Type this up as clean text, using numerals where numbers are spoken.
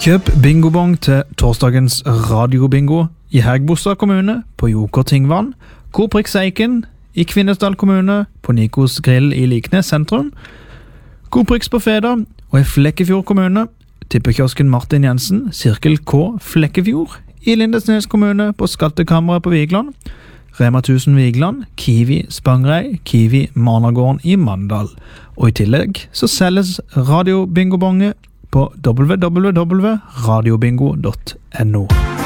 Kjøp bingobong til torsdagens radiobingo i Hægebostad kommune på Joker Tingvann, Koprix Eiken i Kvinesdal kommune på Nikos Grill i Liknes sentrum, Koprix på Feda og i Flekkefjord kommune, tippekiosken Martin Jensen, Sirkel K Flekkefjord i Lindesnes kommune på Skattekammeret på Vigland, Rema 1000 Vigland, Kiwi Spangrei, Kiwi Managården i Mandal. Og i tillegg så selges radiobingobonge på www.radiobingo.no.